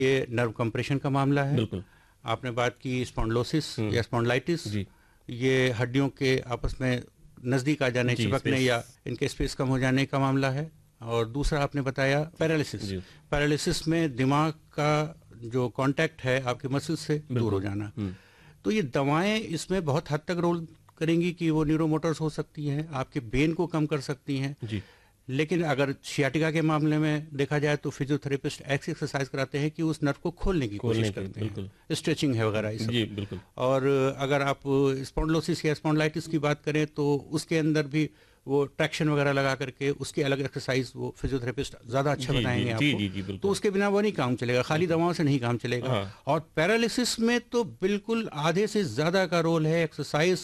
ये nerve compression का मामला है। बिल्कुल। आपने बात की स्पॉन्डिलोसिस या स्पॉन्डिलाइटिस, जी ये हड्डियों के आपस में नज़दीक आ जाने, जी, चिपकने स्पेस। या इनके स्पेस कम हो जाने का मामला है। और दूसरा आपने बताया पैरालिसिस। जी पैरालिसिस में दिमाग का जो कांटेक्ट है आपके मसल से दूर हो बिल्कुल। जाना। तो ये दवाएं इसमें बहुत हद तक रोल करेंगी कि वो न्यूरोमोटर्स हो सकती हैं, आपके ब्रेन को कम कर सकती हैं। जी लेकिन अगर सियाटिका के मामले में देखा जाए तो फिजियोथेरेपिस्ट ऐसी एक्सरसाइज कराते हैं कि उस नर्व को खोलने की कोशिश खोलने के करते बिल्कुल। हैं, स्ट्रेचिंग है वगैरह ये सब। जी बिल्कुल। और अगर आप स्पॉन्डिलोसिस या स्पॉन्डिलाइटिस की बात करें तो उसके अंदर भी वो ट्रैक्शन वगैरह लगा करके उसकी अलग एक्सरसाइज वो फिजियोथेरेपिस्ट ज़्यादा अच्छा जी जी बताएंगे जी आपको। जी जी तो बिल्कुल। उसके बिना वो नहीं काम चलेगा, खाली दवाओं से नहीं काम चलेगा। हाँ। और पैरालिसिस में तो बिल्कुल आधे से ज़्यादा का रोल है एक्सरसाइज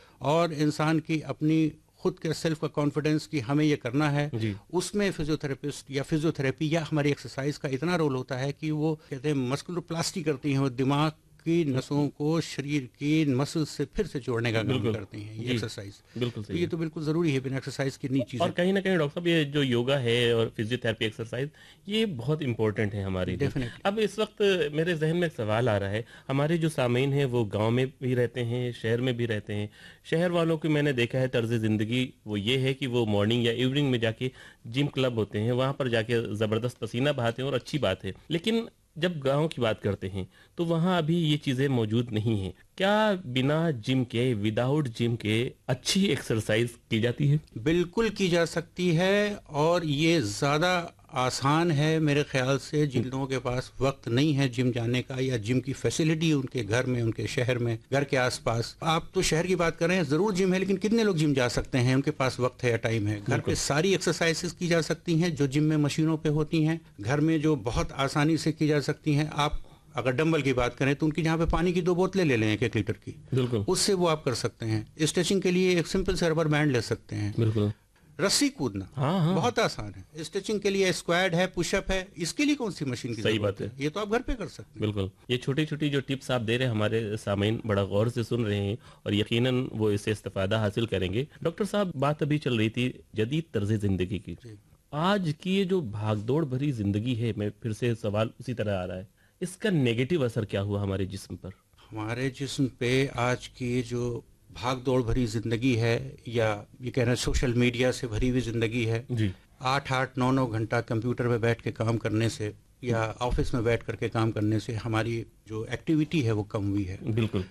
और इंसान की अपनी खुद के सेल्फ का कॉन्फिडेंस कि हमें ये करना है। जी उसमें फिजियोथेरेपिस्ट या फिजियोथेरेपी या हमारी एक्सरसाइज का इतना रोल होता है कि वो कहते हैं मस्कुलर प्लास्टी करती हैं, वो दिमाग की नसों को शरीर की मसल से फिर से जोड़ने का काम बिल्कुल। करती हैं ये जी एक्सरसाइज। बिल्कुल तो सही ये है। तो बिल्कुल ज़रूरी है, बिना एक्सरसाइज की नहीं चीज़ें और कहीं ना कहीं डॉक्टर साहब ये जो योगा है और फिजियोथेरेपी एक्सरसाइज ये बहुत इंपॉर्टेंट है हमारे लिए। डेफिनेटली। अब इस वक्त मेरे जहन में एक सवाल आ रहा है, हमारे जो सामीन हैं वो गांव में भी रहते हैं, शहर में भी रहते हैं। शहर वालों की मैंने देखा है तर्ज ज़िंदगी वो ये है कि वो मॉर्निंग या इवनिंग में जाके जिम क्लब होते हैं, वहाँ पर जाके ज़बरदस्त पसीना बहाते हैं और अच्छी बात है। लेकिन जब गांव की बात करते हैं तो वहाँ अभी ये चीज़ें मौजूद नहीं हैं। क्या बिना जिम के, विदाउट जिम के अच्छी एक्सरसाइज की जाती है? बिल्कुल की जा सकती है और ये ज़्यादा आसान है मेरे ख्याल से जिन लोगों के पास वक्त नहीं है जिम जाने का या जिम की फैसिलिटी उनके घर में, उनके शहर में, घर के आसपास। आप तो शहर की बात कर रहे हैं, ज़रूर जिम है, लेकिन कितने लोग जिम जा सकते हैं, उनके पास वक्त है या टाइम है? घर पे सारी एक्सरसाइजेस की जा सकती हैं जो जिम में मशीनों पे होती हैं, घर में जो बहुत आसानी से की जा सकती हैं। आप अगर डंबल की बात करें तो उनकी जहाँ पे पानी की 2 बोतलें ले लें 1-1 लीटर की, बिल्कुल उससे वो आप कर सकते हैं। स्ट्रेचिंग के लिए एक सिंपल से रबर बैंड ले सकते हैं। बिल्कुल। रस्सी कूदना हाँ हाँ बहुत आसान है। स्ट्रेचिंग के लिए स्क्वाड है, पुशअप है, इसके लिए कौन सी मशीन की सही जरूरत बात है। ये तो आप घर पे कर सकते हैं। बिल्कुल। ये छोटी छोटी जो टिप्स आप दे रहे हैं हमारे सामीन बड़ा गौर से सुन रहे हैं और यकीनन वो इससे इस्तेफादा हासिल करेंगे। डॉक्टर साहब बात अभी चल रही थी जदीद तर्ज जिंदगी की। जी। आज की ये जो भागदौड़ भरी जिंदगी है, मैं फिर से सवाल उसी तरह आ रहा है, इसका नेगेटिव असर क्या हुआ हमारे जिस्म पर? हमारे जिस्म पे आज की जो भाग दौड़ भरी जिंदगी है या ये कहना सोशल मीडिया से भरी हुई जिंदगी है, जी 8-8 9-9 घंटा कंप्यूटर में बैठ के काम करने से या ऑफिस में बैठ करके काम करने से हमारी जो एक्टिविटी है वो कम हुई है। बिल्कुल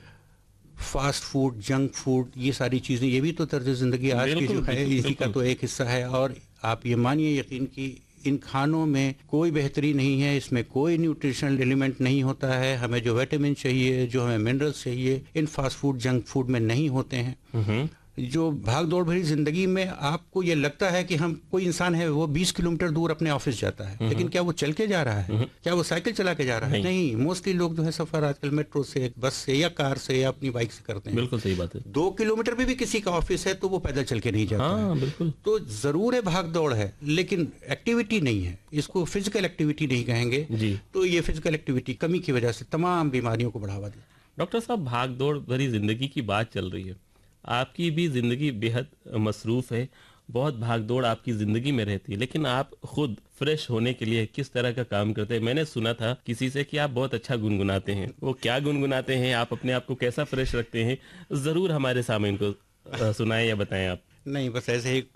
फास्ट फूड, जंक फूड, ये सारी चीज़ें, ये भी तो तर्ज ज़िंदगी आज की जो बिल्कुल है बिल्कुल इसी का बिल्कुल। तो एक हिस्सा है। और आप ये मानिए यकीन कि इन खानों में कोई बेहतरी नहीं है, इसमें कोई न्यूट्रिशनल एलिमेंट नहीं होता है। हमें जो विटामिन चाहिए, जो हमें मिनरल्स चाहिए, इन फास्ट फूड, जंक फूड में नहीं होते हैं। जो भाग दौड़ भरी जिंदगी में आपको ये लगता है कि हम कोई इंसान है वो 20 किलोमीटर दूर अपने ऑफिस जाता है, लेकिन क्या वो चल के जा रहा है? क्या वो साइकिल चला के जा रहा है? नहीं। मोस्टली लोग जो है सफर आजकल मेट्रो से, बस से या कार से या अपनी बाइक से करते हैं। बिल्कुल सही बात है। 2 किलोमीटर पे भी किसी का ऑफिस है तो वो पैदल चल के नहीं जाता है। हाँ बिल्कुल। तो जरूर है भाग दौड़ है, लेकिन एक्टिविटी नहीं है, इसको फिजिकल एक्टिविटी नहीं कहेंगे। जी तो ये फिजिकल एक्टिविटी कमी की वजह से तमाम बीमारियों को बढ़ावा देती है। डॉक्टर साहब भाग दौड़ भरी जिंदगी की बात चल रही है, आपकी भी जिंदगी बेहद मसरूफ है, बहुत भाग दौड़ आपकी जिंदगी में रहती है, लेकिन आप खुद फ्रेश होने के लिए किस तरह का काम करते हैं? मैंने सुना था किसी से कि आप बहुत अच्छा गुनगुनाते हैं। वो क्या गुनगुनाते हैं, आप अपने आप को कैसा फ्रेश रखते हैं? जरूर हमारे सामने इनको सुनाएं या बताएं आप। नहीं, बस ऐसे ही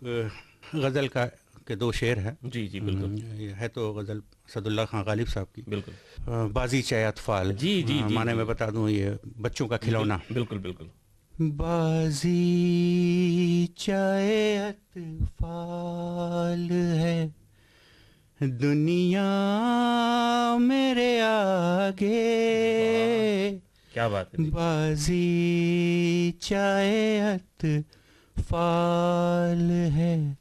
गजल का के 2 शेर हैं। जी जी बिल्कुल। ये है तो गजल सदुल्ला खान गालिब साहब की, बिल्कुल बाजी चाहे अतफाल। जी जी जी माने जी। मैं बता दूं ये बच्चों का खिलौना। बिल्कुल बिल्कुल। बाजी चाहे अतफाल है, दुनिया मेरे आगे। क्या बात है। बाजी चाहे अतफाल है,